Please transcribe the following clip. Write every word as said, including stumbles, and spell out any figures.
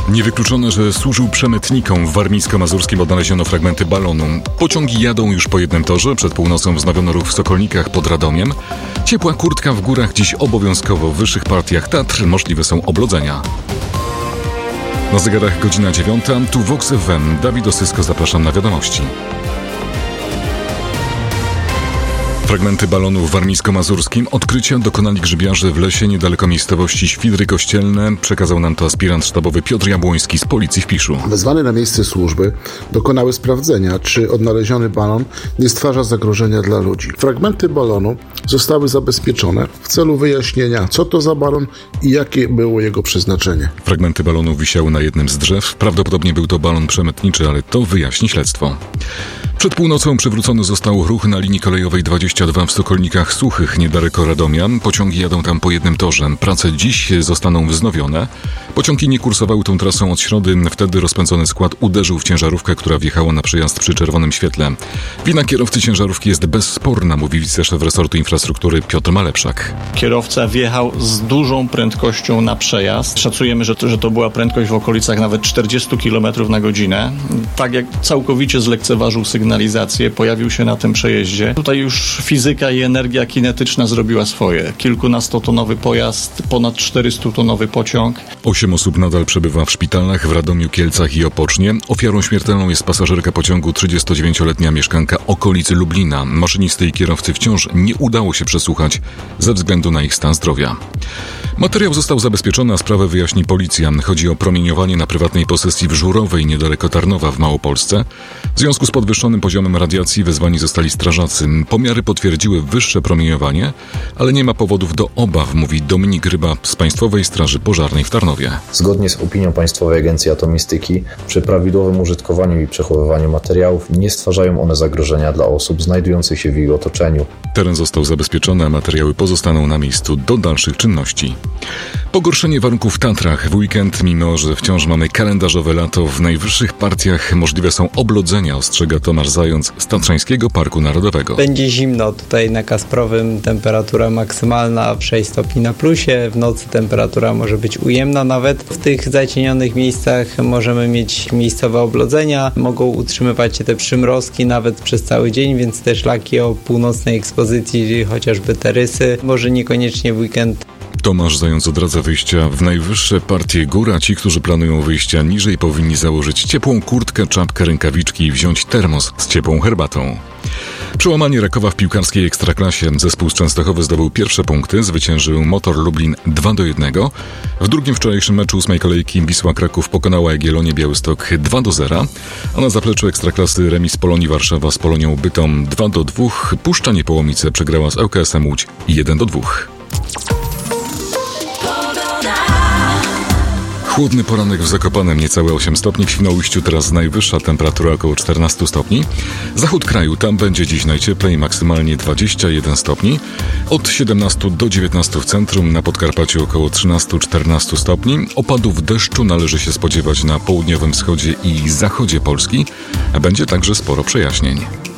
Niewykluczone, że służył przemytnikom. W warmińsko-mazurskim odnaleziono fragmenty balonu. Pociągi jadą już po jednym torze. Przed północą wznowiono ruch w Sokolnikach pod Radomiem. Ciepła kurtka w górach dziś obowiązkowo. W wyższych partiach Tatr możliwe są oblodzenia. Na zegarach godzina dziewiąta. Tu Vox F M. Dawid Osysko, zapraszam na wiadomości. Fragmenty balonu w warmińsko-mazurskim. Odkrycia dokonali grzybiarze w lesie niedaleko miejscowości Świdry Kościelne. Przekazał nam to aspirant sztabowy Piotr Jabłoński z Policji w Piszu. Wezwane na miejsce służby dokonały sprawdzenia, czy odnaleziony balon nie stwarza zagrożenia dla ludzi. Fragmenty balonu zostały zabezpieczone w celu wyjaśnienia, co to za balon i jakie było jego przeznaczenie. Fragmenty balonu wisiały na jednym z drzew. Prawdopodobnie był to balon przemytniczy, ale to wyjaśni śledztwo. Przed północą przywrócony został ruch na linii kolejowej dwadzieścia dwa w Sokolnikach Suchych, niedaleko Radomia. Pociągi jadą tam po jednym torze. Prace dziś zostaną wznowione. Pociągi nie kursowały tą trasą od środy. Wtedy rozpędzony skład uderzył w ciężarówkę, która wjechała na przejazd przy czerwonym świetle. Wina kierowcy ciężarówki jest bezsporna, mówi wiceszef resortu infrastruktury Piotr Malepszak. Kierowca wjechał z dużą prędkością na przejazd. Szacujemy, że to, że to była prędkość w okolicach nawet czterdzieści kilometrów na godzinę. Tak jak całkowicie zlekceważył sygnalizację, pojawił się na tym przejeździe. Tutaj już fizyka i energia kinetyczna zrobiła swoje. Kilkunastotonowy pojazd, ponad czterystutonowy pociąg. Osiem osób nadal przebywa w szpitalach w Radomiu, Kielcach i Opocznie. Ofiarą śmiertelną jest pasażerka pociągu, trzydziestodziewięcioletnia mieszkanka okolicy Lublina. Maszynisty i kierowcy wciąż nie udało się przesłuchać ze względu na ich stan zdrowia. Materiał został zabezpieczony, a sprawę wyjaśni policja. Chodzi o promieniowanie na prywatnej posesji w Żurowej, niedaleko Tarnowa w Małopolsce. W związku z podwyższonym poziomem radiacji wezwani zostali strażacy. Pomiary potwierdziły wyższe promieniowanie, ale nie ma powodów do obaw, mówi Dominik Ryba z Państwowej Straży Pożarnej w Tarnowie. Zgodnie z opinią Państwowej Agencji Atomistyki, przy prawidłowym użytkowaniu i przechowywaniu materiałów nie stwarzają one zagrożenia dla osób znajdujących się w ich otoczeniu. Teren został zabezpieczony, a materiały pozostaną na miejscu do dalszych czynności. Pogorszenie warunków w Tatrach w weekend, mimo że wciąż mamy kalendarzowe lato, w najwyższych partiach możliwe są oblodzenia, ostrzega Tomasz Zając z Tatrzańskiego Parku Narodowego. Będzie zimno tutaj na Kasprowym, temperatura maksymalna sześć stopni na plusie, w nocy temperatura może być ujemna nawet. W tych zacienionych miejscach możemy mieć miejscowe oblodzenia, mogą utrzymywać się te przymrozki nawet przez cały dzień, więc te szlaki o północnej ekspozycji, chociażby te rysy, może niekoniecznie w weekend. Tomasz Zając odradza wyjścia w najwyższe partie gór, a ci, którzy planują wyjścia niżej, powinni założyć ciepłą kurtkę, czapkę, rękawiczki i wziąć termos z ciepłą herbatą. Przełamanie Rakowa w piłkarskiej Ekstraklasie. Zespół z Częstochowy zdobył pierwsze punkty, zwyciężył Motor Lublin dwa do jednego. W drugim wczorajszym meczu ósmej kolejki Wisła Kraków pokonała Jagiellonię Białystok dwa do zera, a na zapleczu Ekstraklasy remis Polonii Warszawa z Polonią Bytom dwa do dwóch. Puszcza Niepołomice przegrała z L K S-em Łódź jeden do dwóch. Chłodny poranek w Zakopanem, niecałe osiem stopni, w Świnoujściu teraz najwyższa temperatura około czternaście stopni. Zachód kraju, tam będzie dziś najcieplej, maksymalnie dwadzieścia jeden stopni. Od siedemnastu do dziewiętnastu w centrum, na Podkarpaciu około trzynaście do czternastu stopni. Opadów deszczu należy się spodziewać na południowym wschodzie i zachodzie Polski, a będzie także sporo przejaśnień.